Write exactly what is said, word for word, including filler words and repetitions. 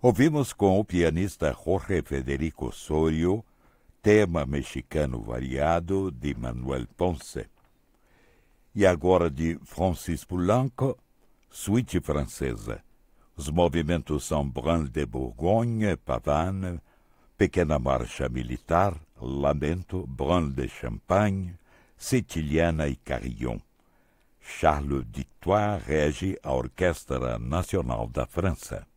Ouvimos com o pianista Jorge Federico Sorio, tema mexicano variado de Manuel Ponce. E agora de Francis Poulenc, suíte francesa. Os movimentos são Brun de Bourgogne, Pavane, Pequena Marcha Militar, Lamento, Brun de Champagne, Siciliana e Carillon. Charles Victoire rege a Orquestra Nacional da França.